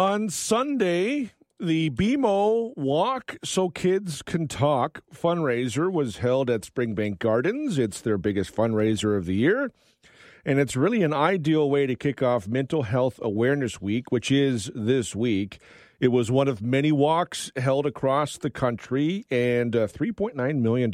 On Sunday, the BMO Walk So Kids Can Talk fundraiser was held at Springbank Gardens. It's their biggest fundraiser of the year, and it's really an ideal way to kick off Mental Health Awareness Week, which is this week. It was one of many walks held across the country, and $3.9 million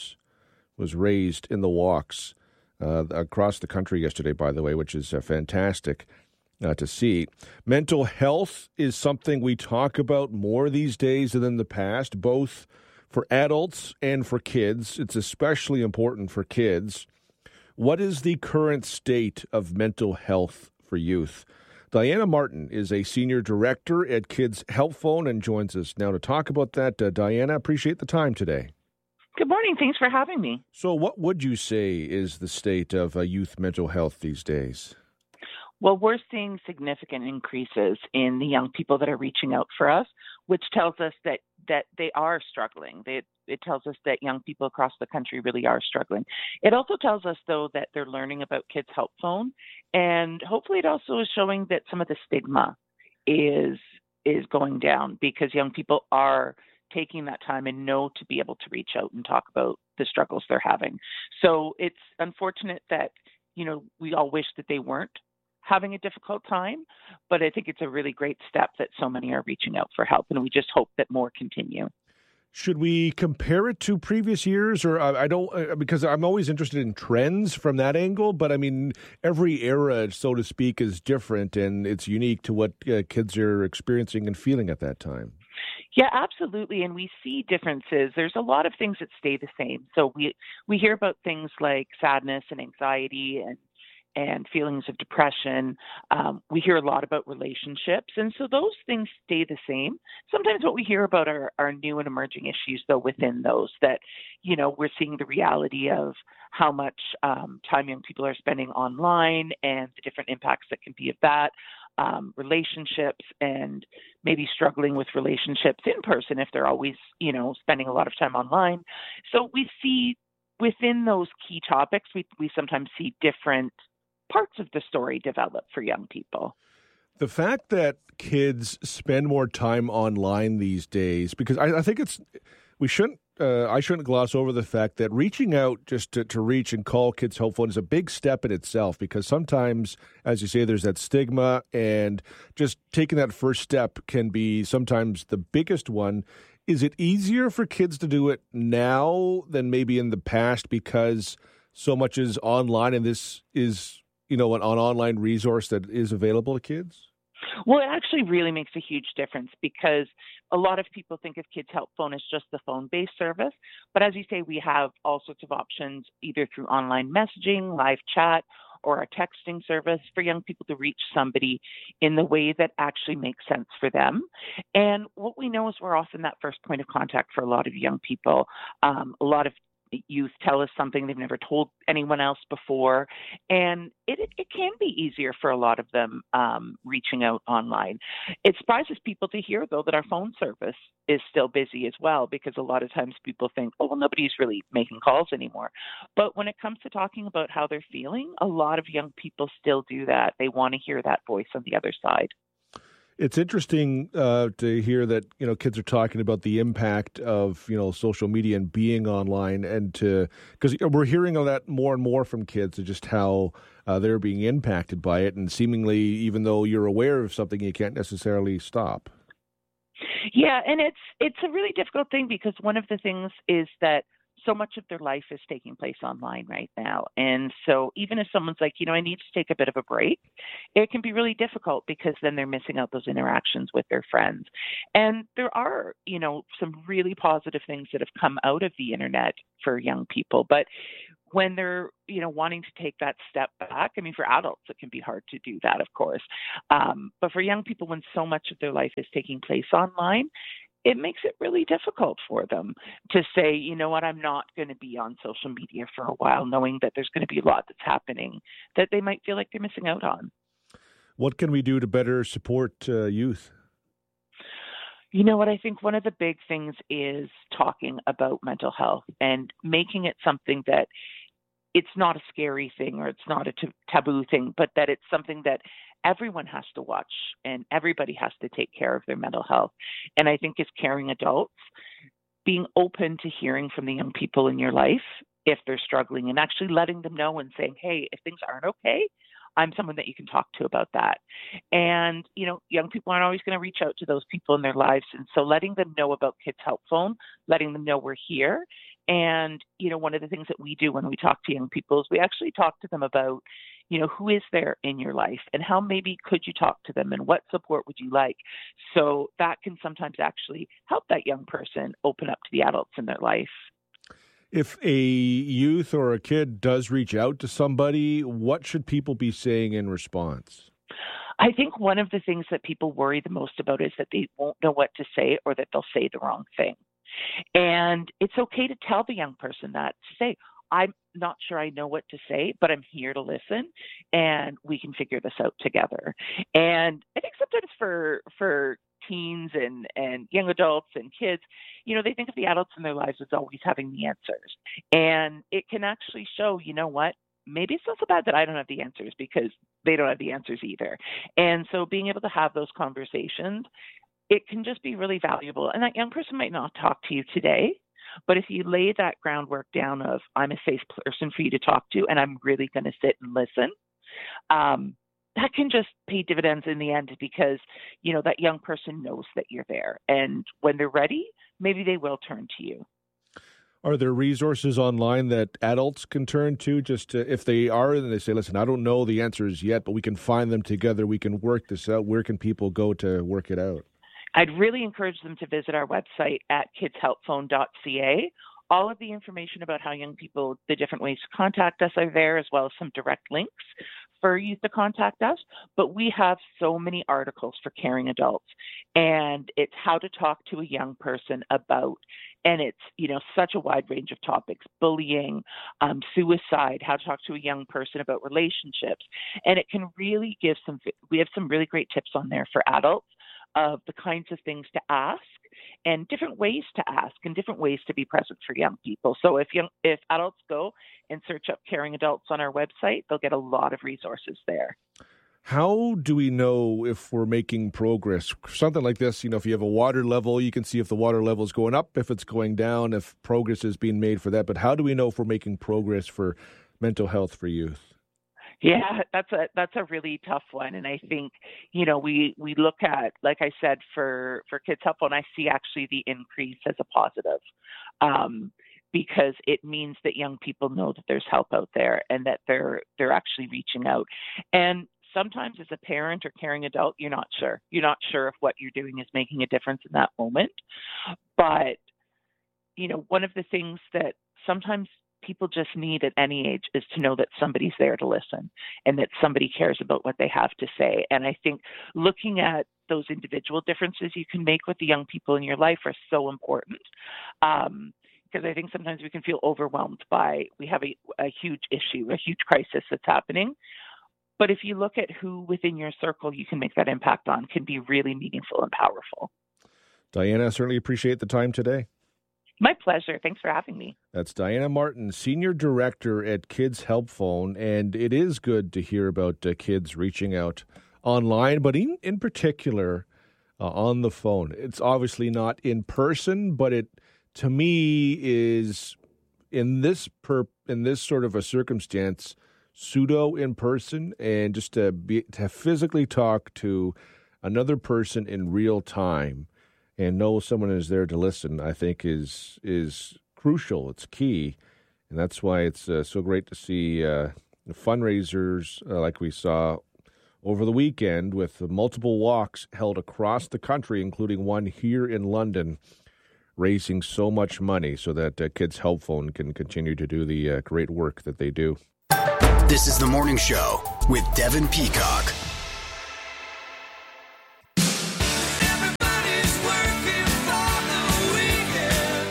was raised in the walks across the country yesterday, by the way, which is fantastic to see. Mental health is something we talk about more these days than in the past, both for adults and for kids. It's especially important for kids. What is the current state of mental health for youth? Diana Martin is a senior director at Kids Help Phone and joins us now to talk about that. Diana, appreciate the time today. Good morning. Thanks for having me. So what would you say is the state of youth mental health these days? Well, we're seeing significant increases in the young people that are reaching out for us, which tells us that they are struggling. It tells us that young people across the country really are struggling. It also tells us, though, that they're learning about Kids Help Phone, and hopefully it also is showing that some of the stigma is going down because young people are taking that time and know to be able to reach out and talk about the struggles they're having. So it's unfortunate that, we all wish that they weren't having a difficult time, but I think it's a really great step that so many are reaching out for help, and we just hope that more continue. Should we compare it to previous years, or I don't, because I'm always interested in trends from that angle, but I mean, every era, so to speak, is different, and it's unique to what kids are experiencing and feeling at that time. Yeah, absolutely. And we see differences. There's a lot of things that stay the same. So we hear about things like sadness and anxiety and feelings of depression. We hear a lot about relationships. And so those things stay the same. Sometimes what we hear about are new and emerging issues, though, within those that, we're seeing the reality of how much time young people are spending online and the different impacts that can be of that, relationships, and maybe struggling with relationships in person if they're always, spending a lot of time online. So we see within those key topics, we sometimes see different parts of the story develop for young people. The fact that kids spend more time online these days, because I think I shouldn't gloss over the fact that reaching out just to reach and call Kids Help Phone is a big step in itself, because sometimes, as you say, there's that stigma, and just taking that first step can be sometimes the biggest one. Is it easier for kids to do it now than maybe in the past because so much is online and this is an online resource that is available to kids? Well, it actually really makes a huge difference because a lot of people think of Kids Help Phone as just the phone-based service. But as you say, we have all sorts of options, either through online messaging, live chat, or a texting service for young people to reach somebody in the way that actually makes sense for them. And what we know is we're often that first point of contact for a lot of young people. A lot of youth tell us something they've never told anyone else before, and it can be easier for a lot of them reaching out online. It surprises people to hear, though, that our phone service is still busy as well, because a lot of times people think, oh, well, nobody's really making calls anymore. But when it comes to talking about how they're feeling, a lot of young people still do that. They want to hear that voice on the other side. It's interesting to hear that, kids are talking about the impact of, social media and being online, and because we're hearing of that more and more from kids, just how they're being impacted by it. And seemingly, even though you're aware of something, you can't necessarily stop. Yeah, and it's a really difficult thing because one of the things is that so much of their life is taking place online right now. And so even if someone's like, I need to take a bit of a break, it can be really difficult because then they're missing out those interactions with their friends. And there are, some really positive things that have come out of the internet for young people. But when they're, wanting to take that step back, for adults, it can be hard to do that, of course. But for young people, when so much of their life is taking place online, it makes it really difficult for them to say, I'm not going to be on social media for a while, knowing that there's going to be a lot that's happening that they might feel like they're missing out on. What can we do to better support youth? I think one of the big things is talking about mental health and making it something that it's not a scary thing or it's not a taboo thing, but that it's something that everyone has to watch and everybody has to take care of their mental health. And I think as caring adults, being open to hearing from the young people in your life if they're struggling and actually letting them know and saying, hey, if things aren't okay, I'm someone that you can talk to about that. And, young people aren't always going to reach out to those people in their lives. And so letting them know about Kids Help Phone, letting them know we're here. And, one of the things that we do when we talk to young people is we actually talk to them about, who is there in your life and how maybe could you talk to them and what support would you like? So that can sometimes actually help that young person open up to the adults in their life. If a youth or a kid does reach out to somebody, what should people be saying in response? I think one of the things that people worry the most about is that they won't know what to say or that they'll say the wrong thing. And it's okay to tell the young person that, to say, I'm not sure I know what to say, but I'm here to listen and we can figure this out together. And I think sometimes for teens and young adults and kids, they think of the adults in their lives as always having the answers. And it can actually show, what, maybe it's not so bad that I don't have the answers because they don't have the answers either. And so being able to have those conversations, it can just be really valuable. And that young person might not talk to you today, but if you lay that groundwork down of I'm a safe person for you to talk to and I'm really going to sit and listen, that can just pay dividends in the end because, that young person knows that you're there. And when they're ready, maybe they will turn to you. Are there resources online that adults can turn to if they are and they say, listen, I don't know the answers yet, but we can find them together. We can work this out. Where can people go to work it out? I'd really encourage them to visit our website at kidshelpphone.ca. All of the information about how young people, the different ways to contact us are there, as well as some direct links for youth to contact us. But we have so many articles for caring adults, and it's how to talk to a young person about, and it's, such a wide range of topics, bullying, suicide, how to talk to a young person about relationships. And it can really we have some really great tips on there for adults of the kinds of things to ask and different ways to ask and different ways to be present for young people. So if adults go and search up Caring Adults on our website, they'll get a lot of resources there. How do we know if we're making progress? Something like this, if you have a water level, you can see if the water level is going up, if it's going down, if progress is being made for that. But how do we know if we're making progress for mental health for youth? Yeah, that's a really tough one. And I think, we look at, like I said, for Kids Help Phone, I see actually the increase as a positive because it means that young people know that there's help out there and that they're actually reaching out. And sometimes as a parent or caring adult, you're not sure. You're not sure if what you're doing is making a difference in that moment. But, one of the things that sometimes people just need at any age is to know that somebody's there to listen and that somebody cares about what they have to say. And I think looking at those individual differences you can make with the young people in your life are so important. Because I think sometimes we can feel overwhelmed by, we have a huge issue, a huge crisis that's happening. But if you look at who within your circle you can make that impact on, can be really meaningful and powerful. Diana, I certainly appreciate the time today. My pleasure. Thanks for having me. That's Diana Martin, Senior Director at Kids Help Phone. And it is good to hear about kids reaching out online, but in particular on the phone. It's obviously not in person, but it, to me, is in this sort of a circumstance, pseudo in person, and just to physically talk to another person in real time and know someone is there to listen, I think is crucial. It's key. And that's why it's so great to see fundraisers like we saw over the weekend with multiple walks held across the country, including one here in London, raising so much money so that Kids Help Phone can continue to do the great work that they do. This is The Morning Show with Devin Peacock.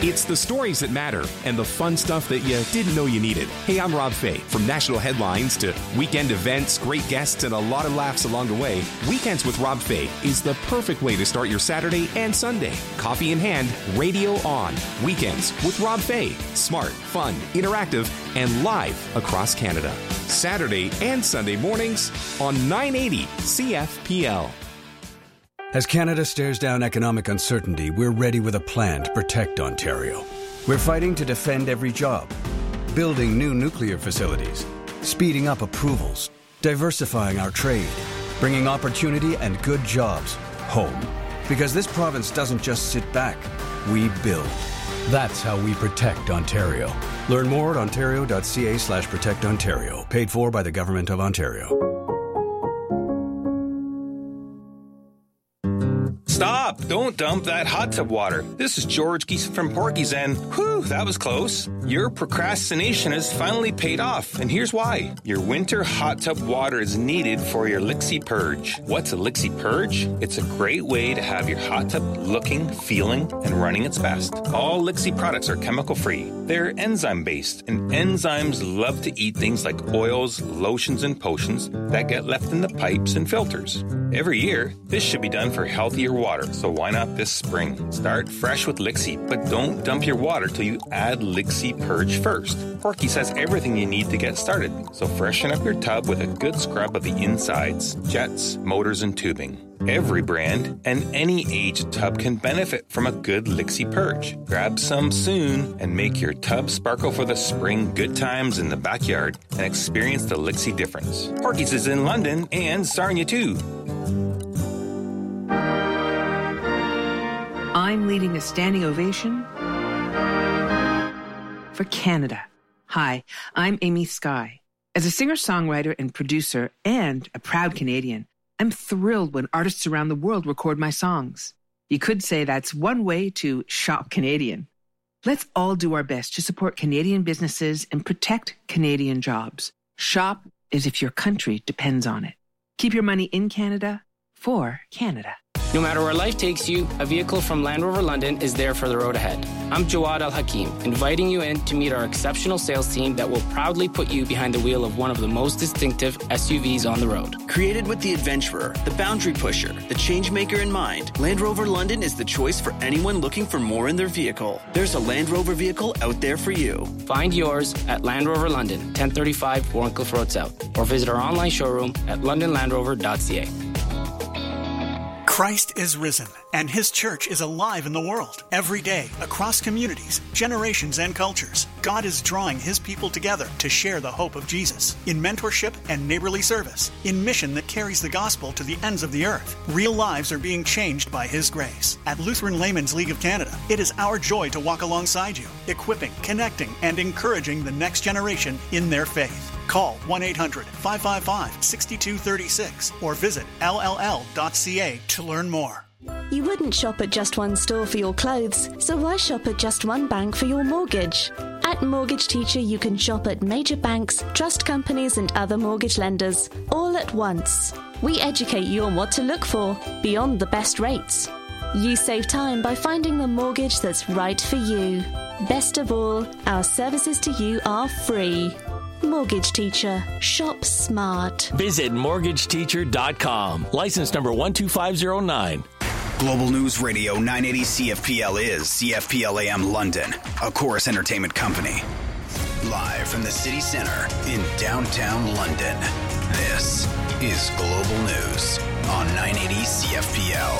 It's the stories that matter and the fun stuff that you didn't know you needed. Hey, I'm Rob Fay. From national headlines to weekend events, great guests, and a lot of laughs along the way, Weekends with Rob Fay is the perfect way to start your Saturday and Sunday. Coffee in hand, radio on. Weekends with Rob Fay. Smart, fun, interactive, and live across Canada. Saturday and Sunday mornings on 980 CFPL. As Canada stares down economic uncertainty, we're ready with a plan to protect Ontario. We're fighting to defend every job, building new nuclear facilities, speeding up approvals, diversifying our trade, bringing opportunity and good jobs home. Because this province doesn't just sit back, we build. That's how we protect Ontario. Learn more at ontario.ca/protectontario. Paid for by the Government of Ontario. Stop! Don't dump that hot tub water. This is George Geese from Porky's, and whew, that was close. Your procrastination has finally paid off, and here's why. Your winter hot tub water is needed for your Lixie Purge. What's a Lixie Purge? It's a great way to have your hot tub looking, feeling, and running its best. All Lixie products are chemical-free. They're enzyme-based, and enzymes love to eat things like oils, lotions, and potions that get left in the pipes and filters. Every year, this should be done for healthier water, so why not this spring? Start fresh with Lixie, but don't dump your water till you add Lixie Purge first. Porky's has everything you need to get started, so freshen up your tub with a good scrub of the insides, jets, motors, and tubing. Every brand and any age tub can benefit from a good Lixie Purge. Grab some soon and make your tub sparkle for the spring good times in the backyard and experience the Lixie difference. Porky's is in London and Sarnia too. I'm leading a standing ovation for Canada. Hi, I'm Amy Skye. As a singer-songwriter and producer and a proud Canadian, I'm thrilled when artists around the world record my songs. You could say that's one way to shop Canadian. Let's all do our best to support Canadian businesses and protect Canadian jobs. Shop as if your country depends on it. Keep your money in Canada for Canada. No matter where life takes you, a vehicle from Land Rover London is there for the road ahead. I'm Jawad Al Hakim, inviting you in to meet our exceptional sales team that will proudly put you behind the wheel of one of the most distinctive SUVs on the road. Created with the adventurer, the boundary pusher, the changemaker in mind, Land Rover London is the choice for anyone looking for more in their vehicle. There's a Land Rover vehicle out there for you. Find yours at Land Rover London, 1035 Warncliffe Road South, or visit our online showroom at londonlandrover.ca. Christ is risen, and His church is alive in the world. Every day, across communities, generations, and cultures, God is drawing His people together to share the hope of Jesus in mentorship and neighborly service, in mission that carries the gospel to the ends of the earth. Real lives are being changed by His grace. At Lutheran Laymen's League of Canada, it is our joy to walk alongside you, equipping, connecting, and encouraging the next generation in their faith. Call 1-800-555-6236 or visit lll.ca to learn more. You wouldn't shop at just one store for your clothes, so why shop at just one bank for your mortgage? At Mortgage Teacher, you can shop at major banks, trust companies, and other mortgage lenders, all at once. We educate you on what to look for, beyond the best rates. You save time by finding the mortgage that's right for you. Best of all, our services to you are free. Mortgage Teacher. Shop smart. Visit mortgageteacher.com. License number 12509. Global News Radio 980 CFPL is CFPL AM London, a Chorus Entertainment company. Live from the city center in downtown London, this is Global News on 980 CFPL.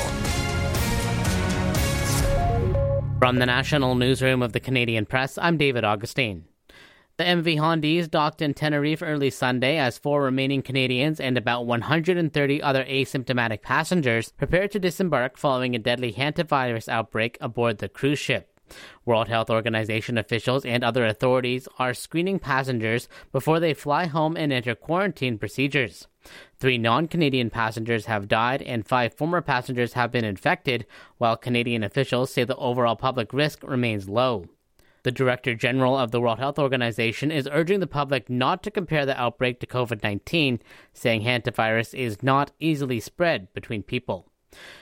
From the National Newsroom of the Canadian Press, I'm David Augustine. The MV Hondies docked in Tenerife early Sunday as 4 remaining Canadians and about 130 other asymptomatic passengers prepared to disembark following a deadly hantavirus outbreak aboard the cruise ship. World Health Organization officials and other authorities are screening passengers before they fly home and enter quarantine procedures. 3 non-Canadian passengers have died and 5 former passengers have been infected, while Canadian officials say the overall public risk remains low. The Director General of the World Health Organization is urging the public not to compare the outbreak to COVID-19, saying hantavirus is not easily spread between people.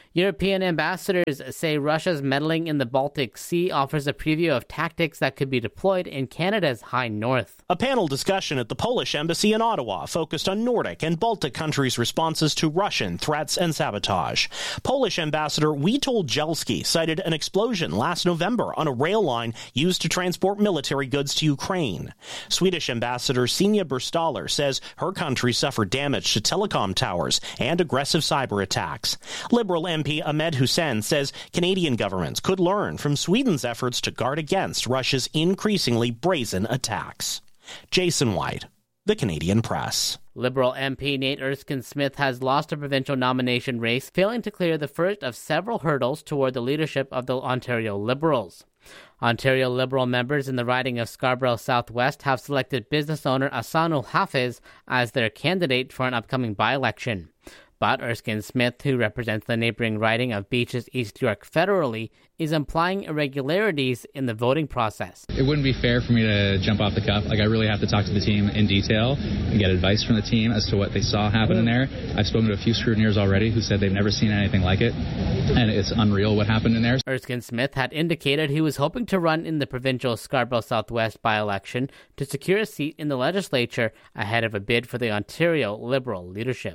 European ambassadors say Russia's meddling in the Baltic Sea offers a preview of tactics that could be deployed in Canada's high north. A panel discussion at the Polish embassy in Ottawa focused on Nordic and Baltic countries' responses to Russian threats and sabotage. Polish ambassador Witold Jelski cited an explosion last November on a rail line used to transport military goods to Ukraine. Swedish ambassador Sina Burstaller says her country suffered damage to telecom towers and aggressive cyber attacks. Liberal MP Ahmed Hussein says Canadian governments could learn from Sweden's efforts to guard against Russia's increasingly brazen attacks. Jason White, The Canadian Press. Liberal MP Nate Erskine-Smith has lost a provincial nomination race, failing to clear the first of several hurdles toward the leadership of the Ontario Liberals. Ontario Liberal members in the riding of Scarborough Southwest have selected business owner Ahsanul Hafiz as their candidate for an upcoming by-election. But Erskine-Smith, who represents the neighboring riding of Beaches East York federally, is implying irregularities in the voting process. It wouldn't be fair for me to jump off the cuff. I really have to talk to the team in detail and get advice from the team as to what they saw happen in there. I've spoken to a few scrutineers already who said they've never seen anything like it, and it's unreal what happened in there. Erskine-Smith had indicated he was hoping to run in the provincial Scarborough Southwest by-election to secure a seat in the legislature ahead of a bid for the Ontario Liberal leadership.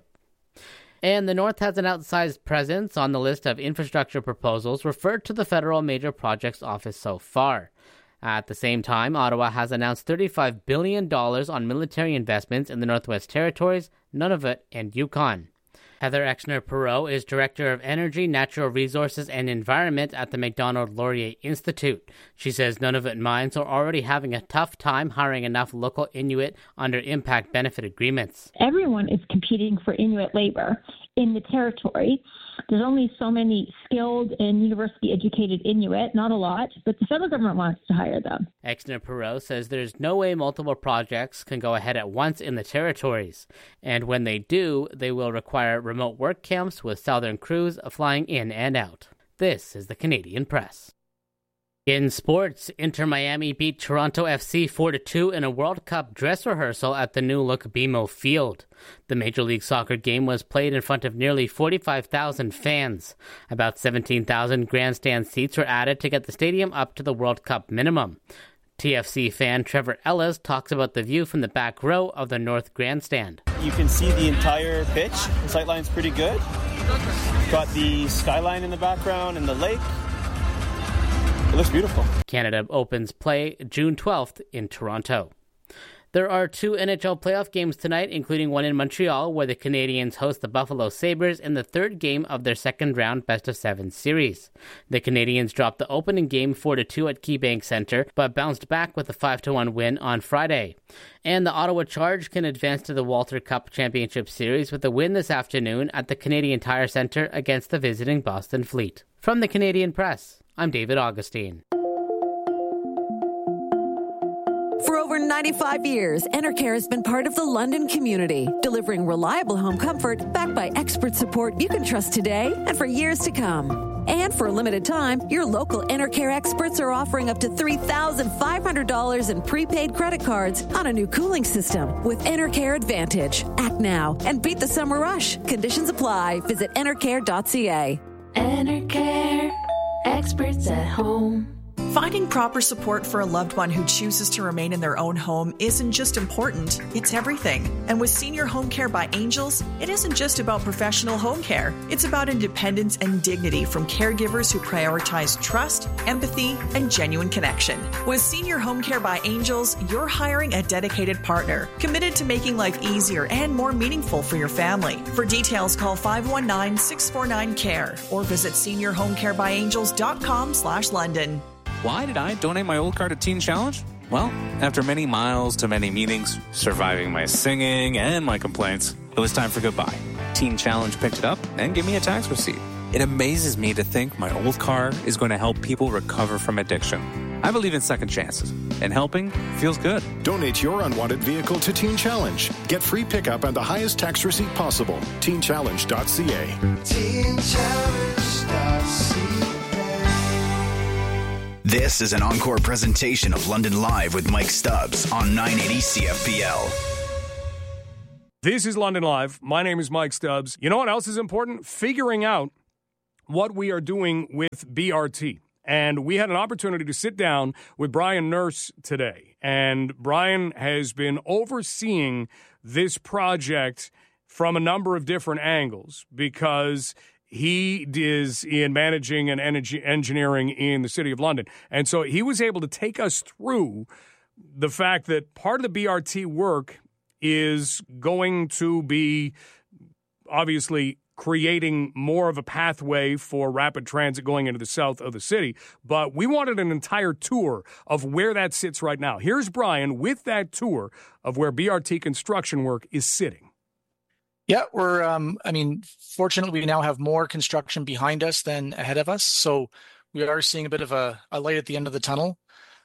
And the North has an outsized presence on the list of infrastructure proposals referred to the Federal Major Projects Office so far. At the same time, Ottawa has announced $35 billion on military investments in the Northwest Territories, Nunavut, and Yukon. Heather Exner-Perot is Director of Energy, Natural Resources, and Environment at the Macdonald-Laurier Institute. She says Nunavut mines are already having a tough time hiring enough local Inuit under impact benefit agreements. Everyone is competing for Inuit labor in the territory. There's only so many skilled and university-educated Inuit, not a lot, but the federal government wants to hire them. Exner-Perot says there's no way multiple projects can go ahead at once in the territories, and when they do, they will require remote work camps with Southern crews flying in and out. This is the Canadian Press. In sports, Inter Miami beat Toronto FC 4-2 in a World Cup dress rehearsal at the new-look BMO Field. The Major League Soccer game was played in front of nearly 45,000 fans. About 17,000 grandstand seats were added to get the stadium up to the World Cup minimum. TFC fan Trevor Ellis talks about the view from the back row of the North Grandstand. You can see the entire pitch. The sightline's pretty good. Got the skyline in the background and the lake. It looks beautiful. Canada opens play June 12th in Toronto. There are 2 NHL playoff games tonight, including one in Montreal, where the Canadiens host the Buffalo Sabres in the third game of their second-round best-of-7 series. The Canadiens dropped the opening game 4-2 at KeyBank Center, but bounced back with a 5-1 win on Friday. And the Ottawa Charge can advance to the Walter Cup Championship Series with a win this afternoon at the Canadian Tire Center against the visiting Boston Fleet. From the Canadian Press, I'm David Augustine. For over 95 years, Enercare has been part of the London community, delivering reliable home comfort backed by expert support you can trust today and for years to come. And for a limited time, your local Enercare experts are offering up to $3,500 in prepaid credit cards on a new cooling system with Enercare Advantage. Act now and beat the summer rush. Conditions apply. Visit enercare.ca. Enercare. Experts at home. Finding proper support for a loved one who chooses to remain in their own home isn't just important, it's everything. And with Senior Home Care by Angels, it isn't just about professional home care. It's about independence and dignity from caregivers who prioritize trust, empathy, and genuine connection. With Senior Home Care by Angels, you're hiring a dedicated partner, committed to making life easier and more meaningful for your family. For details, call 519-649-CARE or visit seniorhomecarebyangels.com/London. Why did I donate my old car to Teen Challenge? Well, after many miles to many meetings, surviving my singing and my complaints, it was time for goodbye. Teen Challenge picked it up and gave me a tax receipt. It amazes me to think my old car is going to help people recover from addiction. I believe in second chances, and helping feels good. Donate your unwanted vehicle to Teen Challenge. Get free pickup and the highest tax receipt possible. TeenChallenge.ca. TeenChallenge.ca. This is an encore presentation of London Live with Mike Stubbs on 980 CFPL. This is London Live. My name is Mike Stubbs. You know what else is important? Figuring out what we are doing with BRT. And we had an opportunity to sit down with Brian Nurse today. And Brian has been overseeing this project from a number of different angles because he is in managing and engineering in the City of London. And so he was able to take us through the fact that part of the BRT work is going to be obviously creating more of a pathway for rapid transit going into the south of the city. But we wanted an entire tour of where that sits right now. Here's Brian with that tour of where BRT construction work is sitting. Yeah, fortunately, we now have more construction behind us than ahead of us. So we are seeing a bit of a light at the end of the tunnel.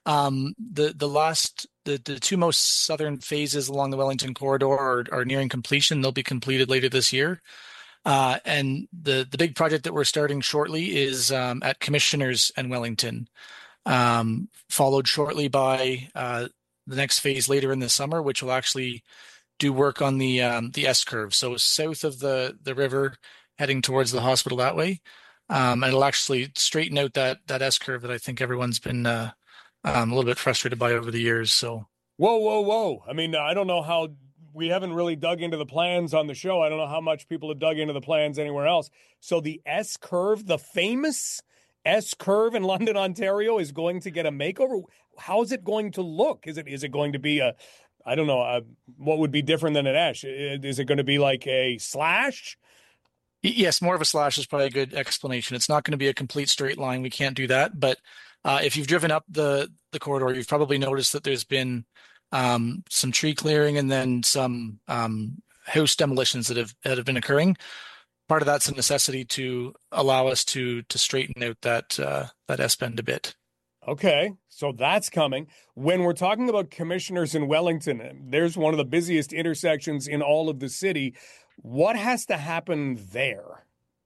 The two most southern phases along the Wellington corridor are nearing completion. They'll be completed later this year. And the big project that we're starting shortly is at Commissioners and Wellington, followed shortly by the next phase later in the summer, which will actually do work on the S-curve. So south of the river, heading towards the hospital that way. And it'll actually straighten out that S-curve that I think everyone's been a little bit frustrated by over the years. So Whoa. I mean, I don't know how we haven't really dug into the plans on the show. I don't know how much people have dug into the plans anywhere else. So the S-curve, the famous S-curve in London, Ontario, is going to get a makeover. How is it going to look? Is it going to be what would be different than an S? Is it going to be like a slash? Yes, more of a slash is probably a good explanation. It's not going to be a complete straight line. We can't do that. But if you've driven up the corridor, you've probably noticed that there's been some tree clearing and then some house demolitions that have been occurring. Part of that's a necessity to allow us to straighten out that S-bend a bit. Okay, so that's coming. When we're talking about Commissioners in Wellington, there's one of the busiest intersections in all of the city. What has to happen there?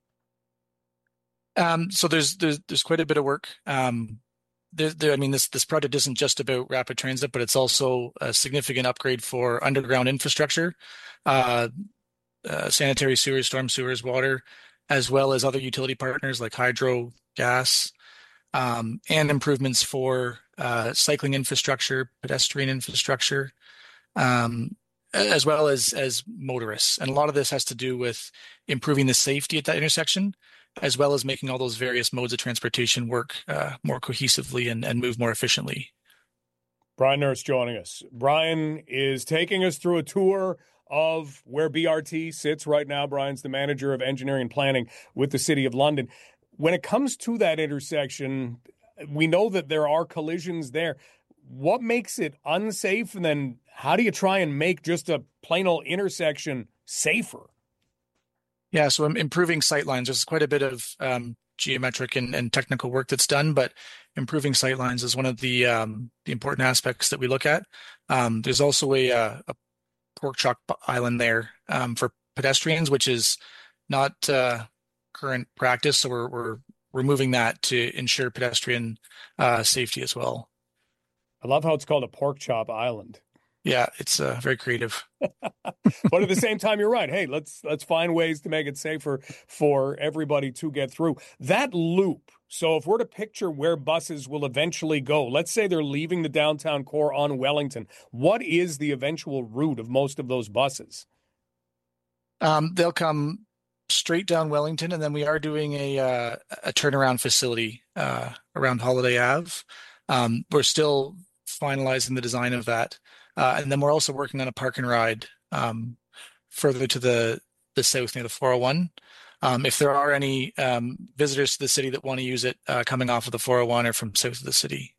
So there's quite a bit of work. This project isn't just about rapid transit, but it's also a significant upgrade for underground infrastructure, sanitary sewers, storm sewers, water, as well as other utility partners like hydro, gas, and improvements for cycling infrastructure, pedestrian infrastructure, as well as motorists. And a lot of this has to do with improving the safety at that intersection, as well as making all those various modes of transportation work more cohesively and move more efficiently. Brian Nurse joining us. Brian is taking us through a tour of where BRT sits right now. Brian's the manager of engineering and planning with the City of London. When it comes to that intersection, we know that there are collisions there. What makes it unsafe? And then how do you try and make just a plain old intersection safer? Yeah, so improving sightlines. There's quite a bit of geometric and technical work that's done, but improving sightlines is one of the important aspects that we look at. There's also a pork chop island there for pedestrians, which is not current practice. So we're removing that to ensure pedestrian safety as well. I love how it's called a pork chop island. Yeah, it's very creative. But at the same time, you're right. Hey, let's find ways to make it safer for everybody to get through. That loop, so if we're to picture where buses will eventually go, let's say they're leaving the downtown core on Wellington, what is the eventual route of most of those buses? They'll come straight down Wellington, and then we are doing a turnaround facility around Holiday Ave. We're still finalizing the design of that. And then we're also working on a park and ride further to the south near the 401. If there are any visitors to the city that want to use it coming off of the 401 or from south of the city.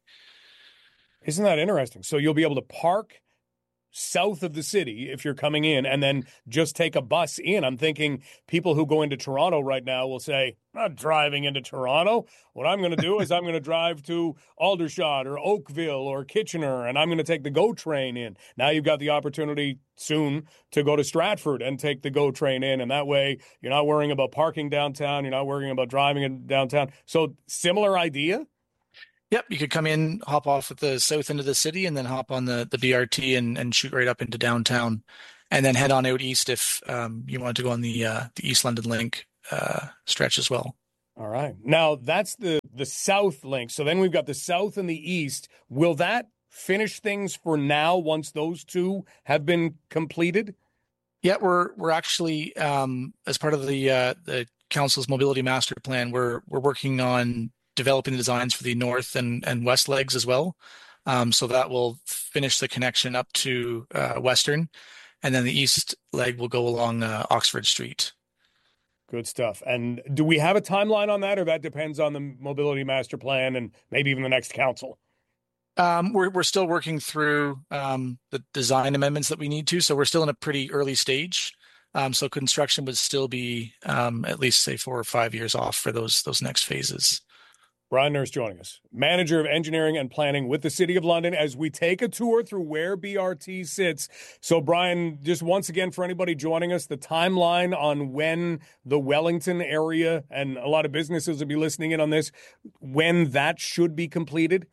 Isn't that interesting? So you'll be able to park south of the city if you're coming in and then just take a bus in. I'm thinking people who go into Toronto right now will say, I'm not driving into Toronto. What I'm going to do is I'm going to drive to Aldershot or Oakville or Kitchener, and I'm going to take the GO train in. Now you've got the opportunity soon to go to Stratford and take the GO train in, and that way you're not worrying about parking downtown. You're not worrying about driving in downtown. So similar idea? Yep, you could come in, hop off at the south end of the city, and then hop on the BRT and shoot right up into downtown, and then head on out east if you wanted to go on the East London Link stretch as well. All right. Now, that's the south link. So then we've got the south and the east. Will that finish things for now once those two have been completed? Yeah, we're actually, as part of the Council's Mobility Master Plan, we're working on developing the designs for the north and west legs as well. So that will finish the connection up to Western, and then the east leg will go along Oxford Street. Good stuff. And do we have a timeline on that, or that depends on the Mobility Master Plan and maybe even the next council? We're still working through the design amendments that we need to, so we're still in a pretty early stage. So construction would still be at least, say, 4 or 5 years off for those next phases. Brian Nurse joining us, Manager of Engineering and Planning with the City of London, as we take a tour through where BRT sits. So, Brian, just once again, for anybody joining us, the timeline on when the Wellington area, and a lot of businesses will be listening in on this, when that should be completed?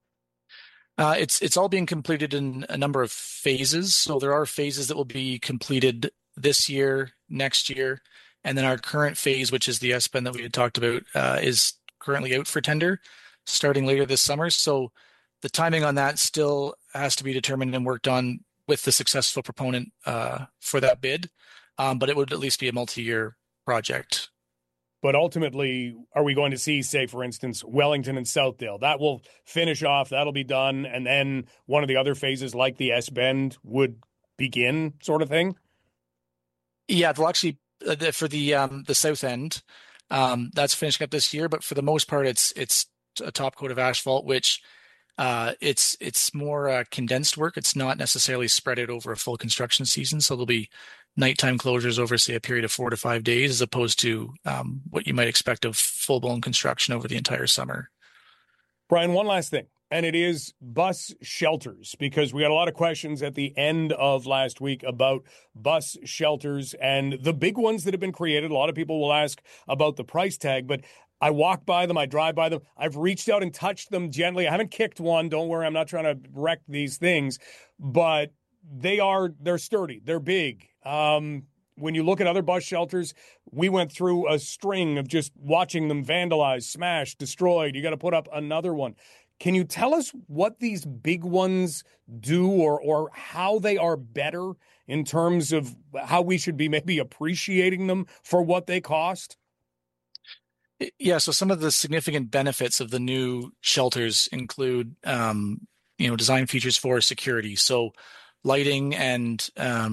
It's all being completed in a number of phases. So there are phases that will be completed this year, next year, and then our current phase, which is the S-Bend that we had talked about, is currently out for tender starting later this summer. So the timing on that still has to be determined and worked on with the successful proponent for that bid. But it would at least be a multi-year project. But ultimately, are we going to see, say, for instance, Wellington and Southdale? That will finish off, that'll be done, and then one of the other phases like the S-Bend would begin, sort of thing? Yeah, they'll actually, for the south end, that's finishing up this year, but for the most part, it's a top coat of asphalt, which it's more condensed work. It's not necessarily spread out over a full construction season, so there'll be nighttime closures over, say, a period of 4 to 5 days, as opposed to what you might expect of full-blown construction over the entire summer. Brian, one last thing, and it is bus shelters, because we got a lot of questions at the end of last week about bus shelters and the big ones that have been created. A lot of people will ask about the price tag, but I walk by them, I drive by them. I've reached out and touched them gently. I haven't kicked one. Don't worry, I'm not trying to wreck these things, but they're sturdy. They're big. When you look at other bus shelters, we went through a string of just watching them vandalized, smashed, destroyed. You got to put up another one. Can you tell us what these big ones do, or how they are better in terms of how we should be maybe appreciating them for what they cost? Yeah, so some of the significant benefits of the new shelters include, design features for security. So lighting and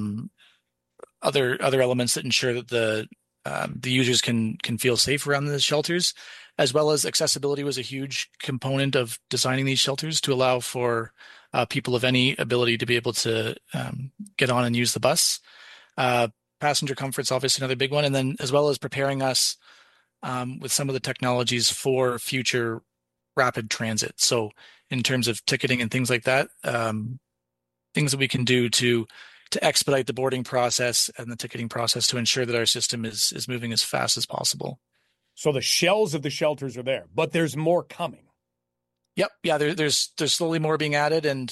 other elements that ensure that the users can feel safe around the shelters, as well as accessibility was a huge component of designing these shelters to allow for people of any ability to be able to get on and use the bus. Passenger comfort's obviously another big one, and then as well as preparing us with some of the technologies for future rapid transit. So in terms of ticketing and things like that, things that we can do to expedite the boarding process and the ticketing process to ensure that our system is moving as fast as possible. So the shells of the shelters are there, but there's more coming. Yep. Yeah, there's slowly more being added. And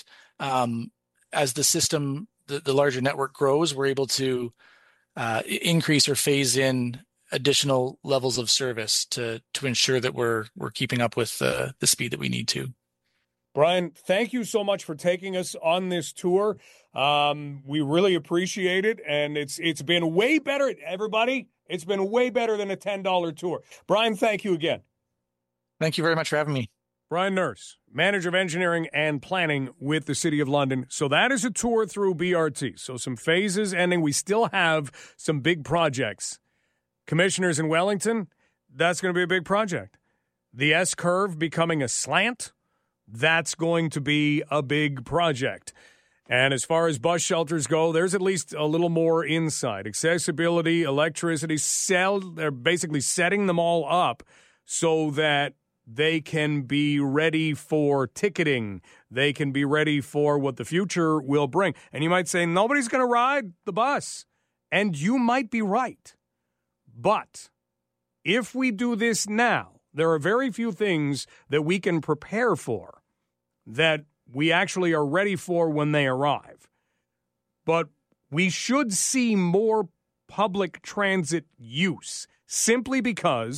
as the system, the larger network grows, we're able to increase or phase in additional levels of service to ensure that we're keeping up with the speed that we need to. Brian, thank you so much for taking us on this tour. We really appreciate it, and it's been way better, everybody. It's been way better than a $10 tour. Brian, thank you again. Thank you very much for having me. Brian Nurse, Manager of Engineering and Planning with the City of London. So that is a tour through BRT. So some phases ending. We still have some big projects. Commissioners in Wellington, that's going to be a big project. The S-curve becoming a slant, that's going to be a big project. And as far as bus shelters go, there's at least a little more inside. Accessibility, electricity, they're basically setting them all up so that they can be ready for ticketing. They can be ready for what the future will bring. And you might say, nobody's going to ride the bus. And you might be right. But if we do this now, there are very few things that we can prepare for that we actually are ready for when they arrive. But we should see more public transit use simply because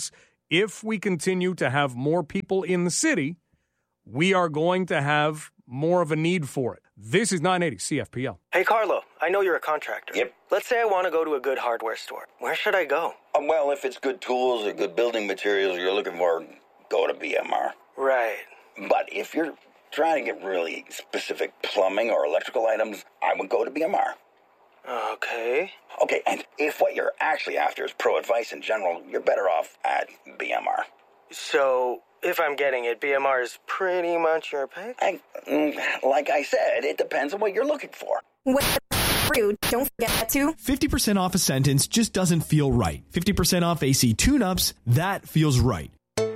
if we continue to have more people in the city, we are going to have more of a need for it. This is 980 CFPL. Hey, Carlo, I know you're a contractor. Yep. Let's say I want to go to a good hardware store. Where should I go? Well, if it's good tools or good building materials you're looking for, go to BMR. Right. But if you're trying to get really specific plumbing or electrical items, I would go to BMR. Okay. Okay, and if what you're actually after is pro advice in general, you're better off at BMR. So, if I'm getting it, BMR is pretty much your pick? Like I said, it depends on what you're looking for. Don't forget to 50% off a sentence just doesn't feel right. 50% off AC tune-ups, that feels right.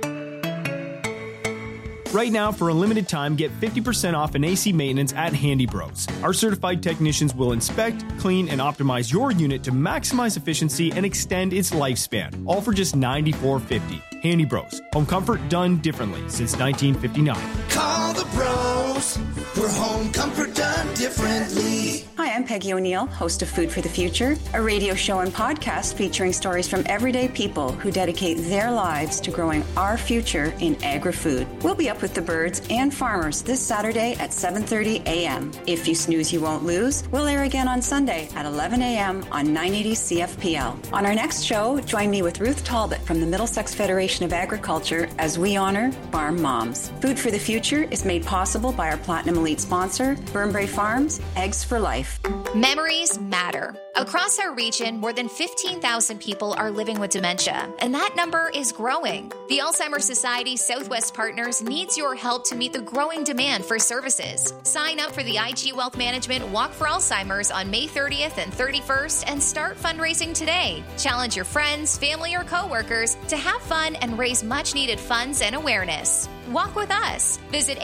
Right now, for a limited time, get 50% off an AC maintenance at Handy Bros. Our certified technicians will inspect, clean, and optimize your unit to maximize efficiency and extend its lifespan, all for just $94.50. Handy Bros. Home comfort done differently since 1959. Call the bros for home comfort done differently. Hi, I'm Peggy O'Neill, host of Food for the Future, a radio show and podcast featuring stories from everyday people who dedicate their lives to growing our future in agri-food. We'll be up with the birds and farmers this Saturday at 7:30 a.m. If you snooze, you won't lose. We'll air again on Sunday at 11 a.m. on 980 CFPL. On our next show, join me with Ruth Talbot from the Middlesex Federation of Agriculture as we honor farm moms. Food for the Future is made possible by our Platinum Elite sponsor, Burnbrae Farms, Eggs for Life. Memories matter. Across our region, more than 15,000 people are living with dementia, and that number is growing. The Alzheimer's Society Southwest Partners needs your help to meet the growing demand for services. Sign up for the IG Wealth Management Walk for Alzheimer's on May 30th and 31st and start fundraising today. Challenge your friends, family, or coworkers to have fun and raise much-needed funds and awareness. Walk with us. Visit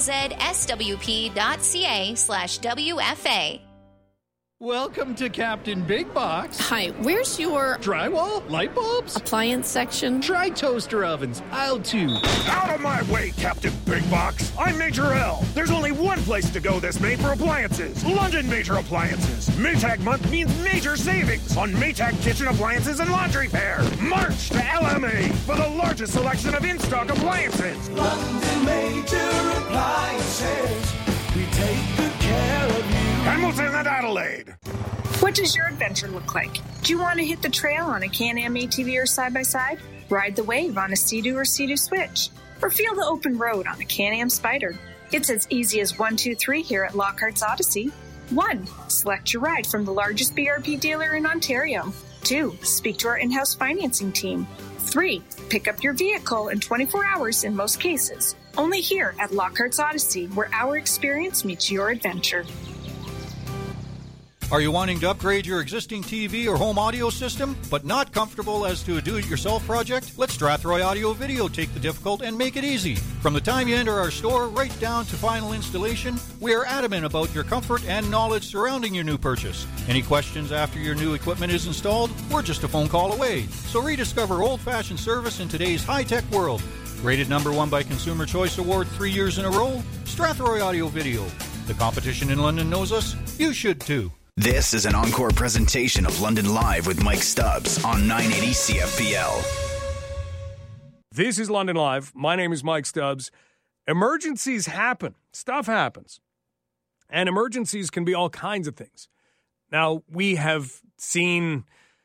alzswp.ca/WFA. Welcome to Captain Big Box. Hi, where's your drywall, light bulbs, appliance section? Try toaster ovens, aisle 2. Out of my way, Captain Big Box. I'm Major L. There's only one place to go this May for appliances. London Major Appliances. Maytag month means major savings on Maytag kitchen appliances and laundry pair. March to LMA for the largest selection of in-stock appliances. London Major Appliances. We take good care of you. Hamilton and Adelaide. What does your adventure look like? Do you want to hit the trail on a Can-Am ATV or side-by-side? Ride the wave on a Sea-Doo or Sea-Doo Switch? Or feel the open road on a Can-Am Spyder? It's as easy as 1, 2, 3 here at Lockhart's Odyssey. 1. Select your ride from the largest BRP dealer in Ontario. 2. Speak to our in-house financing team. 3. Pick up your vehicle in 24 hours in most cases. Only here at Lockhart's Odyssey, where our experience meets your adventure. Are you wanting to upgrade your existing TV or home audio system, but not comfortable as to a do-it-yourself project? Let Strathroy Audio Video take the difficult and make it easy. From the time you enter our store right down to final installation, we are adamant about your comfort and knowledge surrounding your new purchase. Any questions after your new equipment is installed? We're just a phone call away. So rediscover old-fashioned service in today's high-tech world. Rated #1 by Consumer Choice Award 3 years in a row, Strathroy Audio Video. The competition in London knows us. You should too. This is an encore presentation of London Live with Mike Stubbs on 980 CFPL. This is London Live. My name is Mike Stubbs. Emergencies happen. Stuff happens. And emergencies can be all kinds of things. Now, we've seen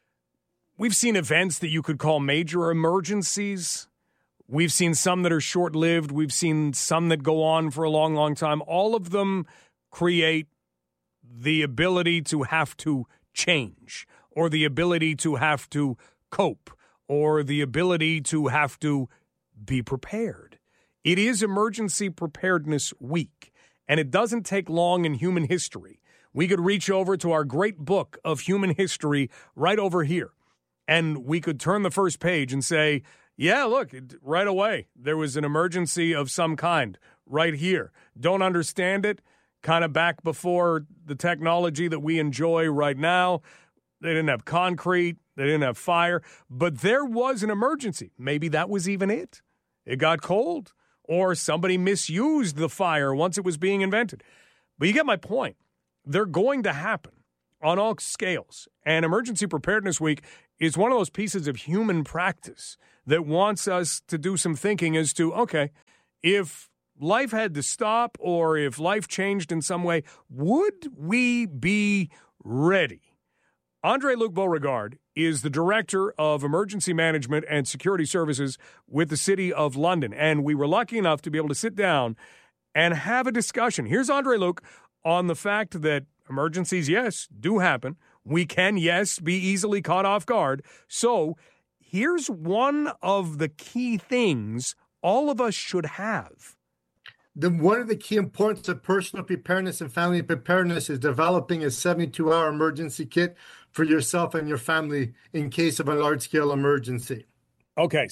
events that you could call major emergencies. We've seen some that are short-lived. We've seen some that go on for a long, long time. All of them create the ability to have to change, or the ability to have to cope, or the ability to have to be prepared. It is Emergency Preparedness Week, and it doesn't take long in human history. We could reach over to our great book of human history right over here, and we could turn the first page and say, yeah, look, right away, there was an emergency of some kind right here. Don't understand it? Kind of back before the technology that we enjoy right now. They didn't have concrete. They didn't have fire. But there was an emergency. Maybe that was even it. It got cold. Or somebody misused the fire once it was being invented. But you get my point. They're going to happen on all scales. And Emergency Preparedness Week is one of those pieces of human practice that wants us to do some thinking as to, okay, if life had to stop or if life changed in some way, would we be ready? Andre-Luc Beauregard is the Director of Emergency Management and Security Services with the City of London, and we were lucky enough to be able to sit down and have a discussion. Here's Andre-Luc on the fact that emergencies, yes, do happen. We can, yes, be easily caught off guard. So here's one of the key things all of us should have. One of the key importance of personal preparedness and family preparedness is developing a 72-hour emergency kit for yourself and your family in case of a large-scale emergency. Okay,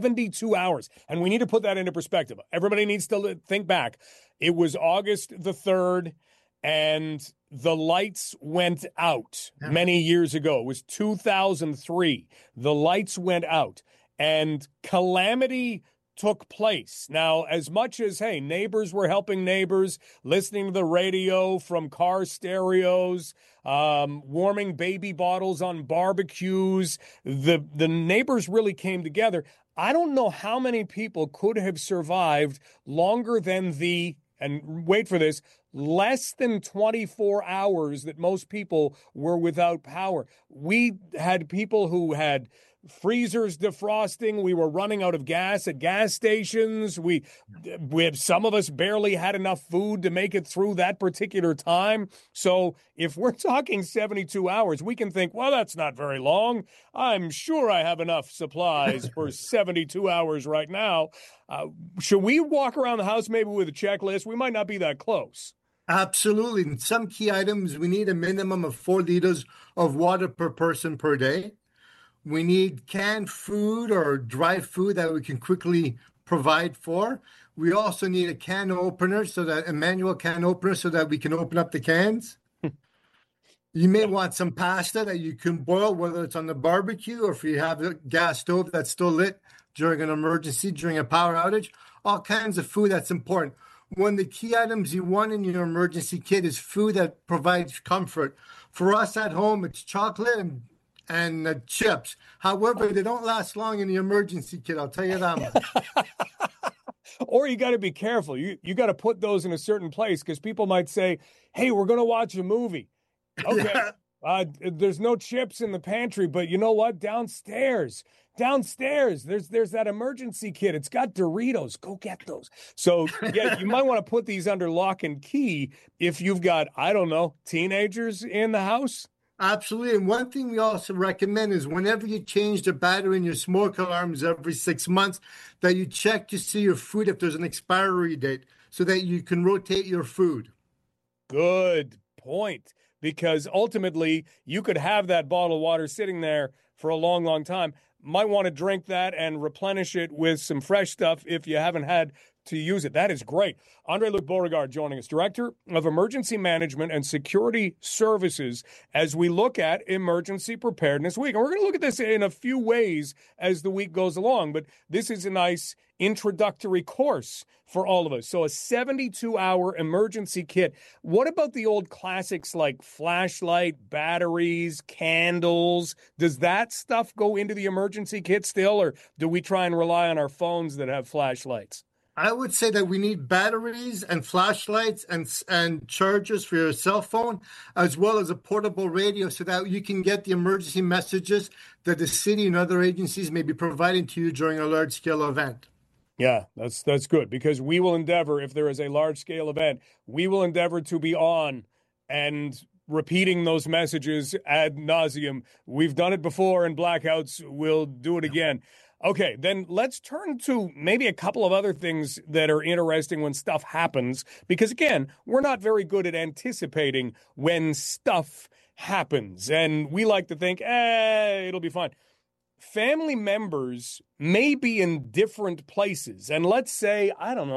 72 hours. And we need to put that into perspective. Everybody needs to think back. It was August the 3rd, and the lights went out many years ago. It was 2003. The lights went out, and calamity took place. Now, as much as, hey, neighbors were helping neighbors, listening to the radio from car stereos, warming baby bottles on barbecues, the neighbors really came together. I don't know how many people could have survived longer than and wait for this, less than 24 hours that most people were without power. We had people who had freezers defrosting. We were running out of gas at gas stations. We have, some of us barely had enough food to make it through that particular time. So if we're talking 72 hours, we can think, well, that's not very long. I'm sure I have enough supplies for 72 hours right now. Should we walk around the house maybe with a checklist? We might not be that close. Absolutely. In some key items, we need a minimum of 4 liters of water per person per day. We need canned food or dry food that we can quickly provide for. We also need a can opener, a manual can opener, so that we can open up the cans. You may want some pasta that you can boil, whether it's on the barbecue or if you have a gas stove that's still lit during an emergency, during a power outage. All kinds of food that's important. One of the key items you want in your emergency kit is food that provides comfort. For us at home, it's chocolate and chips. However, they don't last long in the emergency kit, I'll tell you that much. Or you got to be careful. You got to put those in a certain place because people might say, hey, we're going to watch a movie. Okay, there's no chips in the pantry, but you know what? Downstairs, there's that emergency kit. It's got Doritos. Go get those. So, yeah, you might want to put these under lock and key if you've got, I don't know, teenagers in the house. Absolutely. And one thing we also recommend is whenever you change the battery in your smoke alarms every 6 months, that you check to see your food if there's an expiry date so that you can rotate your food. Good point. Because ultimately, you could have that bottle of water sitting there for a long, long time. Might want to drink that and replenish it with some fresh stuff if you haven't had to use it. That is great. Andre-Luc Beauregard joining us, Director of Emergency Management and Security Services, as we look at Emergency Preparedness Week. And we're going to look at this in a few ways as the week goes along, but this is a nice introductory course for all of us. So a 72-hour emergency kit. What about the old classics like flashlight, batteries, candles? Does that stuff go into the emergency kit still, or do we try and rely on our phones that have flashlights? I would say that we need batteries and flashlights and chargers for your cell phone, as well as a portable radio so that you can get the emergency messages that the city and other agencies may be providing to you during a large-scale event. Yeah, that's good, because we will endeavor, if there is a large-scale event, we will endeavor to be on and repeating those messages ad nauseum. We've done it before in blackouts. We'll do it again. Okay, then let's turn to maybe a couple of other things that are interesting when stuff happens, because, again, we're not very good at anticipating when stuff happens, and we like to think, it'll be fine. Family members may be in different places. And let's say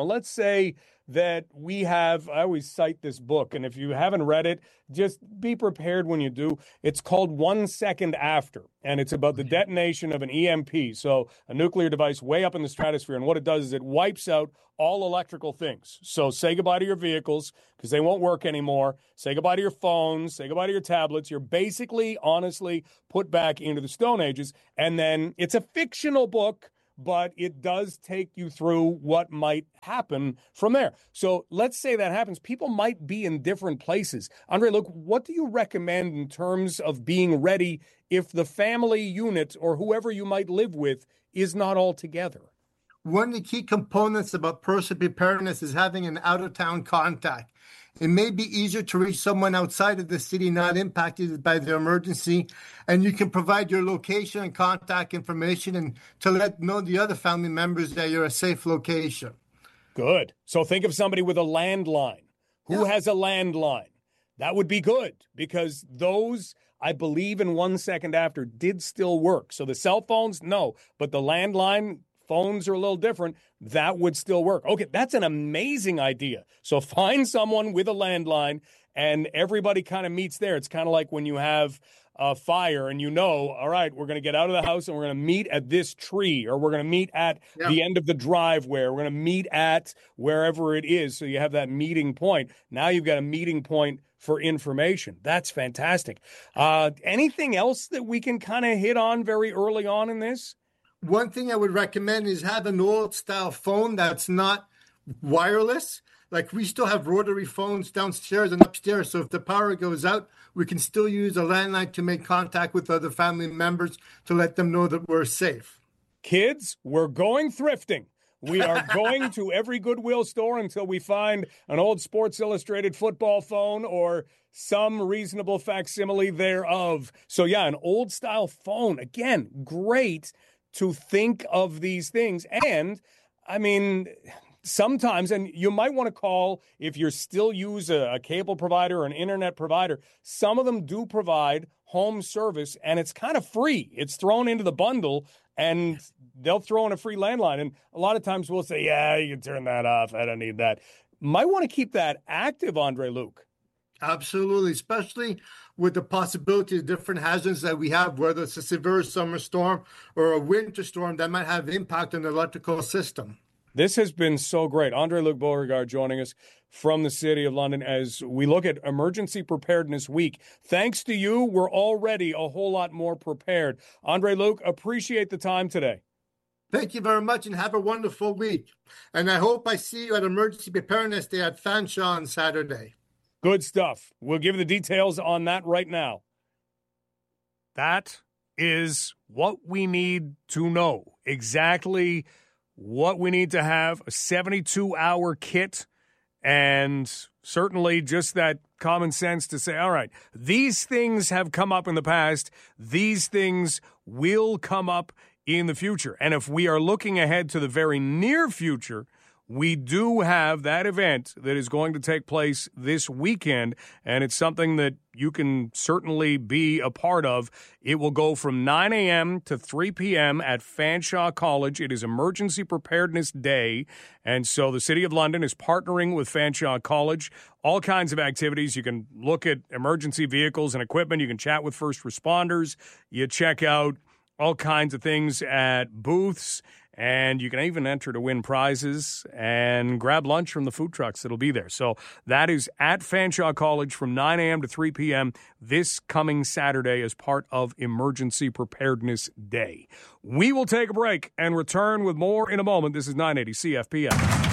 that we have, I always cite this book, and if you haven't read it, just be prepared when you do. It's called 1 Second After, and it's about the detonation of an EMP, so a nuclear device way up in the stratosphere, and what it does is it wipes out all electrical things. So say goodbye to your vehicles, because they won't work anymore. Say goodbye to your phones, say goodbye to your tablets. You're basically, honestly, put back into the Stone Ages, and then it's a fictional book, but it does take you through what might happen from there. So let's say that happens. People might be in different places. Andre Luke, what do you recommend in terms of being ready if the family unit or whoever you might live with is not all together? One of the key components about personal preparedness is having an out-of-town contact. It may be easier to reach someone outside of the city not impacted by the emergency, and you can provide your location and contact information and to let know the other family members that you're a safe location. Good. So think of somebody with a landline. Who has a landline? That would be good, because those, I believe in 1 Second After, did still work. So the cell phones, no, but the landline phones are a little different. That would still work. Okay, that's an amazing idea. So find someone with a landline and everybody kind of meets there. It's kind of like when you have a fire and you know, all right, we're going to get out of the house and we're going to meet at this tree, or we're going to meet at the end of the driveway, or we're going to meet at wherever it is. So you have that meeting point. Now you've got a meeting point for information. That's fantastic. Anything else that we can kind of hit on very early on in this? One thing I would recommend is have an old-style phone that's not wireless. Like, we still have rotary phones downstairs and upstairs, so if the power goes out, we can still use a landline to make contact with other family members to let them know that we're safe. Kids, we're going thrifting. We are going to every Goodwill store until we find an old Sports Illustrated football phone or some reasonable facsimile thereof. So, yeah, an old-style phone. Again, great to think of these things. And, I mean, sometimes, and you might want to call, if you still use a cable provider or an internet provider, some of them do provide home service, and it's kind of free. It's thrown into the bundle, and they'll throw in a free landline. And a lot of times we'll say, yeah, you can turn that off. I don't need that. Might want to keep that active, Andre Luke. Absolutely, especially with the possibility of different hazards that we have, whether it's a severe summer storm or a winter storm that might have impact on the electrical system. This has been so great. Andre Luc Beauregard joining us from the City of London as we look at Emergency Preparedness Week. Thanks to you, we're already a whole lot more prepared. Andre Luc, appreciate the time today. Thank you very much, and have a wonderful week. And I hope I see you at Emergency Preparedness Day at Fanshawe on Saturday. Good stuff. We'll give you the details on that right now. That is what we need to know. Exactly what we need to have, a 72-hour kit, and certainly just that common sense to say, all right, these things have come up in the past. These things will come up in the future. And if we are looking ahead to the very near future, we do have that event that is going to take place this weekend, and it's something that you can certainly be a part of. It will go from 9 a.m. to 3 p.m. at Fanshawe College. It is Emergency Preparedness Day, and so the City of London is partnering with Fanshawe College. All kinds of activities. You can look at emergency vehicles and equipment. You can chat with first responders. You check out all kinds of things at booths, and you can even enter to win prizes and grab lunch from the food trucks that'll be there. So that is at Fanshawe College from 9 a.m. to 3 p.m. this coming Saturday as part of Emergency Preparedness Day. We will take a break and return with more in a moment. This is 980 CFPL.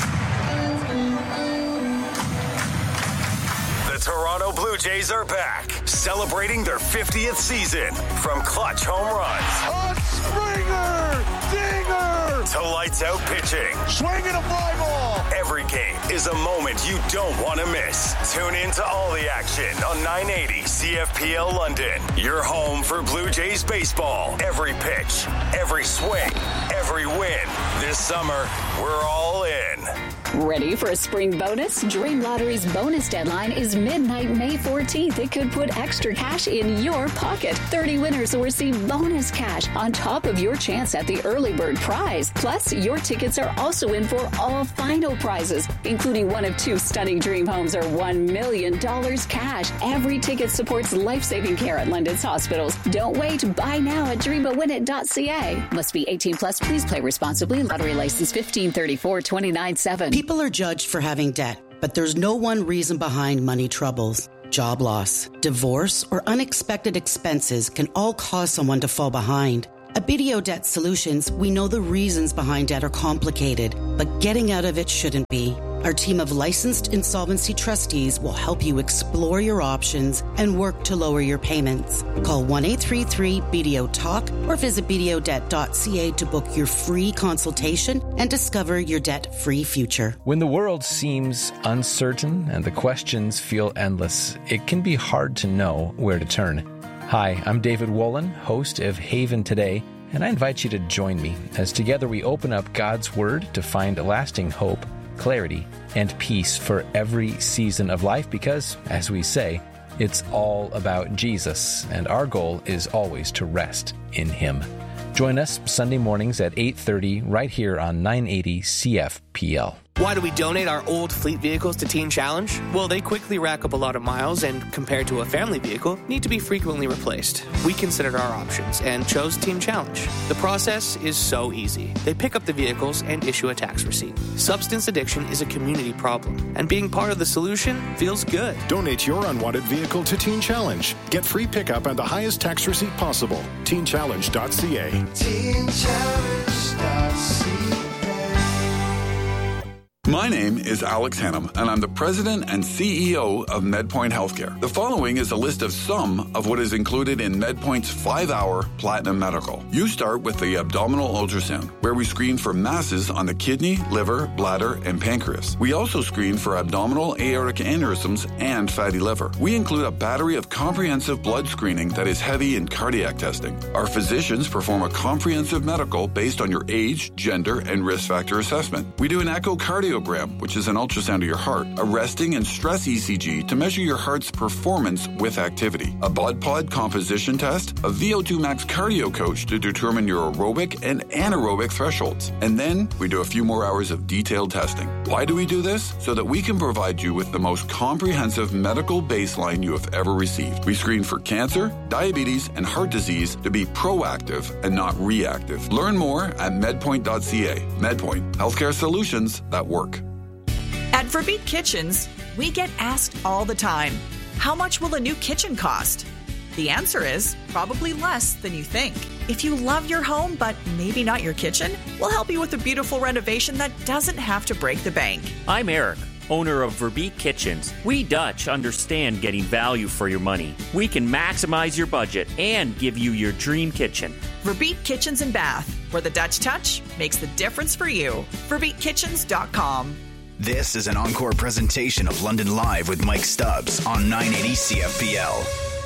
Toronto Blue Jays are back, celebrating their 50th season. From clutch home runs, Springer, dinger, to lights out pitching, swinging a fly ball. Every game is a moment you don't want to miss. Tune in to all the action on 980 CFPL London, your home for Blue Jays baseball. Every pitch, every swing, every win. This This summer, we're all in. Ready for a spring bonus? Dream Lottery's bonus deadline is midnight May 14th. It could put extra cash in your pocket. 30 winners will receive bonus cash on top of your chance at the early bird prize. Plus, your tickets are also in for all final prizes, including one of 2 stunning dream homes or $1 million cash. Every ticket supports life-saving care at London's hospitals. Don't wait. Buy now at dreamawinit.ca. Must be 18 plus. Please play responsibly. Lottery license 1534-29-7. People are judged for having debt, but there's no one reason behind money troubles. Job loss, divorce, or unexpected expenses can all cause someone to fall behind. At BDO Debt Solutions, we know the reasons behind debt are complicated, but getting out of it shouldn't be. Our team of licensed insolvency trustees will help you explore your options and work to lower your payments. Call 1-833-BDO-TALK or visit bdodebt.ca to book your free consultation and discover your debt-free future. When the world seems uncertain and the questions feel endless, it can be hard to know where to turn. Hi, I'm David Wolin, host of Haven Today, and I invite you to join me as together we open up God's Word to find lasting hope, clarity, and peace for every season of life because, as we say, it's all about Jesus, and our goal is always to rest in Him. Join us Sunday mornings at 8:30 right here on 980 CFPL. Why do we donate our old fleet vehicles to Teen Challenge? Well, they quickly rack up a lot of miles and, compared to a family vehicle, need to be frequently replaced. We considered our options and chose Teen Challenge. The process is so easy. They pick up the vehicles and issue a tax receipt. Substance addiction is a community problem, and being part of the solution feels good. Donate your unwanted vehicle to Teen Challenge. Get free pickup and the highest tax receipt possible. TeenChallenge.ca. TeenChallenge.ca. My name is Alex Hannum, and I'm the president and CEO of MedPoint Healthcare. The following is a list of some of what is included in MedPoint's 5-hour Platinum Medical. You start with the abdominal ultrasound, where we screen for masses on the kidney, liver, bladder, and pancreas. We also screen for abdominal aortic aneurysms and fatty liver. We include a battery of comprehensive blood screening that is heavy in cardiac testing. Our physicians perform a comprehensive medical based on your age, gender, and risk factor assessment. We do an echocardiogram, which is an ultrasound of your heart, a resting and stress ECG to measure your heart's performance with activity, a blood pod composition test, a VO2 max cardio coach to determine your aerobic and anaerobic thresholds. And then we do a few more hours of detailed testing. Why do we do this? So that we can provide you with the most comprehensive medical baseline you have ever received. We screen for cancer, diabetes, and heart disease to be proactive and not reactive. Learn more at medpoint.ca. MedPoint, healthcare solutions that work. At Verbeek Kitchens, we get asked all the time, how much will a new kitchen cost? The answer is probably less than you think. If you love your home, but maybe not your kitchen, we'll help you with a beautiful renovation that doesn't have to break the bank. I'm Eric, owner of Verbeek Kitchens. We Dutch understand getting value for your money. We can maximize your budget and give you your dream kitchen. Verbeek Kitchens and Bath, where the Dutch touch makes the difference for you. VerbeekKitchens.com. This is an encore presentation of London Live with Mike Stubbs on 980 CFPL.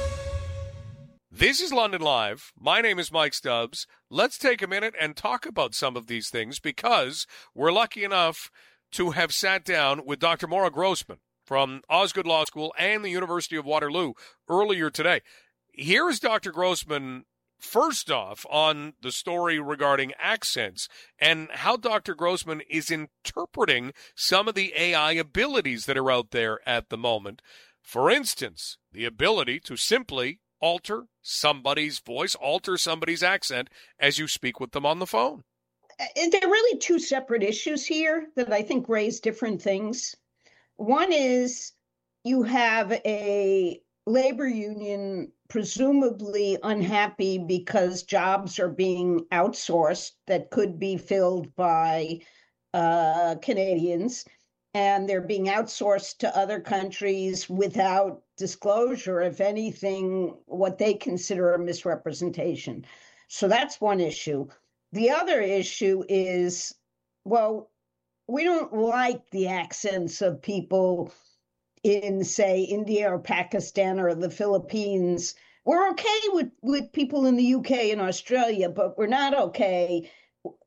This is London Live. My name is Mike Stubbs. Let's take a minute and talk about some of these things because we're lucky enough to have sat down with Dr. Maura Grossman from Osgoode Law School and the University of Waterloo earlier today. Here is Dr. Grossman first off on the story regarding accents and how Dr. Grossman is interpreting some of the AI abilities that are out there at the moment. For instance, the ability to simply alter somebody's voice, alter somebody's accent as you speak with them on the phone. There are really two separate issues here that I think raise different things. One is you have a labor union presumably unhappy because jobs are being outsourced that could be filled by Canadians, and they're being outsourced to other countries without disclosure, if anything, what they consider a misrepresentation. So that's one issue. The other issue is, well, we don't like the accents of people in, say, India or Pakistan or the Philippines. We're okay with people in the UK and Australia, but we're not okay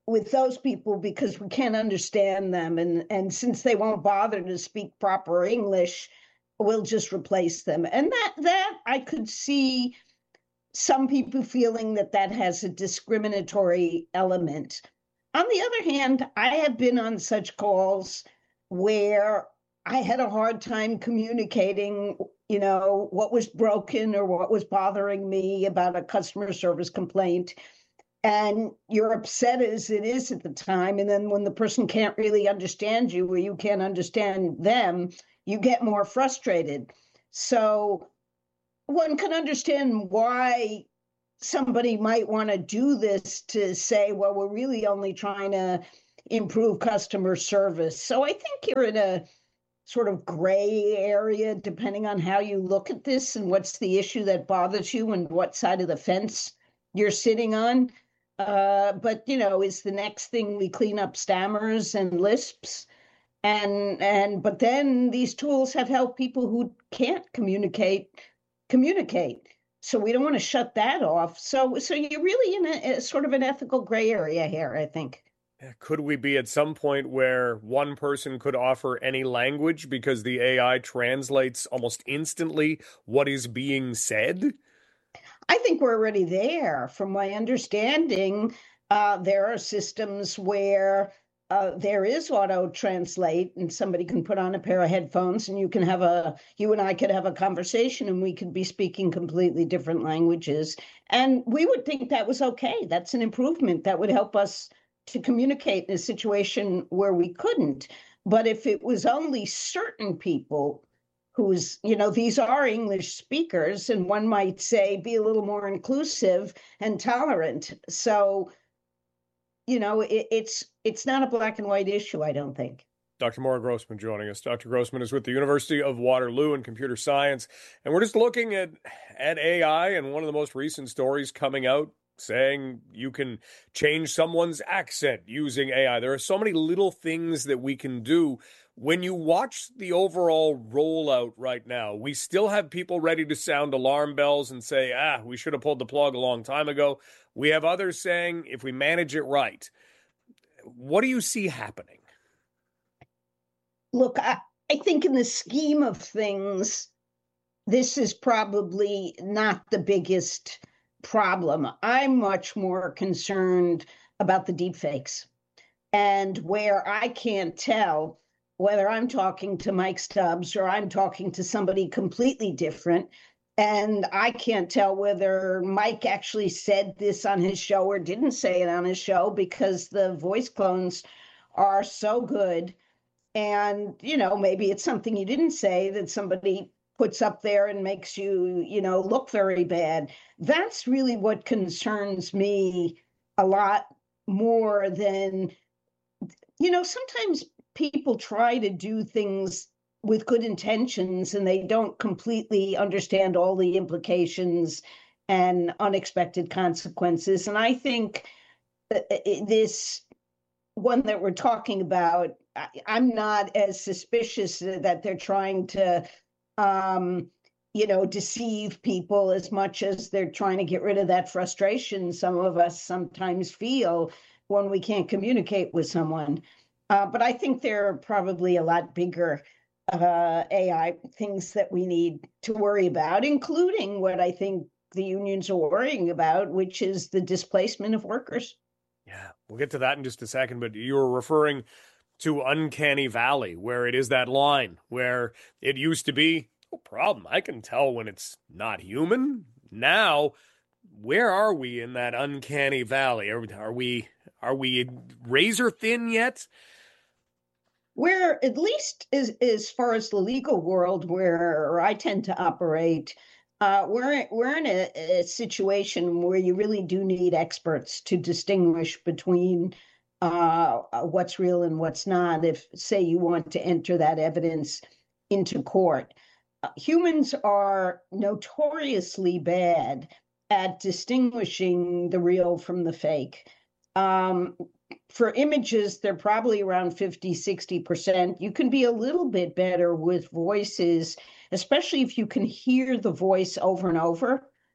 with those people because we can't understand them. And since they won't bother to speak proper English, we'll just replace them. And that I could see some people feeling that has a discriminatory element. On the other hand, I have been on such calls where I had a hard time communicating, what was broken or what was bothering me about a customer service complaint. And you're upset as it is at the time. And then when the person can't really understand you or you can't understand them, you get more frustrated. So one can understand why somebody might want to do this, to say, well, we're really only trying to improve customer service. So I think you're in a sort of gray area, depending on how you look at this and what's the issue that bothers you and what side of the fence you're sitting on. But, is the next thing we clean up stammers and lisps? But then these tools have helped people who can't communicate. So we don't want to shut that off. So you're really in a sort of an ethical gray area here, I think. Could we be at some point where one person could offer any language because the AI translates almost instantly what is being said? I think we're already there. From my understanding, there are systems where there is auto translate, and somebody can put on a pair of headphones, and you and I could have a conversation, and we could be speaking completely different languages. And we would think that was okay. That's an improvement that would help us to communicate in a situation where we couldn't. But if it was only certain people these are English speakers, and one might say be a little more inclusive and tolerant. So, it's not a black and white issue, I don't think. Dr. Maura Grossman joining us. Dr. Grossman is with the University of Waterloo in computer science, and we're just looking at AI, and one of the most recent stories coming out saying you can change someone's accent using AI. There are so many little things that we can do. When you watch the overall rollout right now, we still have people ready to sound alarm bells and say, we should have pulled the plug a long time ago. We have others saying, if we manage it right. What do you see happening? Look, I think in the scheme of things, this is probably not the biggest problem. I'm much more concerned about the deepfakes, and where I can't tell whether I'm talking to Mike Stubbs or I'm talking to somebody completely different. And I can't tell whether Mike actually said this on his show or didn't say it on his show, because the voice clones are so good. And, maybe it's something you didn't say that somebody puts up there and makes you, look very bad. That's really what concerns me a lot more than, sometimes people try to do things with good intentions and they don't completely understand all the implications and unexpected consequences. And I think this one that we're talking about, I'm not as suspicious that they're trying to, deceive people as much as they're trying to get rid of that frustration some of us sometimes feel when we can't communicate with someone. But I think there are probably a lot bigger AI things that we need to worry about, including what I think the unions are worrying about, which is the displacement of workers. Yeah, we'll get to that in just a second, but you were referring to Uncanny Valley, where it is that line where it used to be, no problem, I can tell when it's not human. Now, where are we in that Uncanny Valley? Are we razor thin yet? Where, at least as far as the legal world where I tend to operate, we're in a situation where you really do need experts to distinguish between what's real and what's not. If, say, you want to enter that evidence into court, humans are notoriously bad at distinguishing the real from the fake. For images, they're probably around 50-60%. You can be a little bit better with voices, especially if you can hear the voice over and over.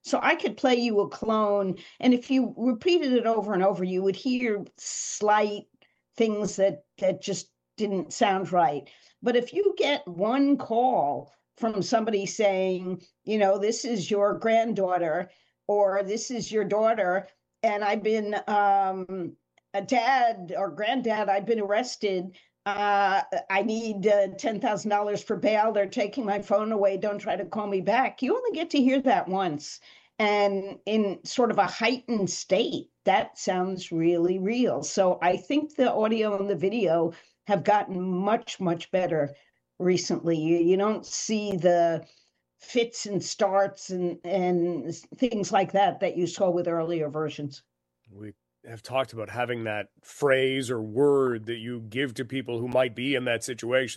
So I could play you a clone, and if you repeated it over and over, you would hear slight things that just didn't sound right. But if you get one call from somebody saying, you know, this is your granddaughter or this is your daughter, and I've been a dad or granddad, I've been arrested. I need $10,000 for bail. They're taking my phone away. Don't try to call me back. You only get to hear that once. And in sort of a heightened state, that sounds really real. So I think the audio and the video have gotten much, much better recently. You don't see the fits and starts and things like that you saw with earlier versions. We have talked about having that phrase or word that you give to people who might be in that situation.